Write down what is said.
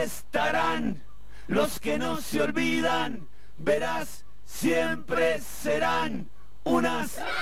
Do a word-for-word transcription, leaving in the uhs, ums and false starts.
estarán, los que no se olvidan, verás, siempre serán unas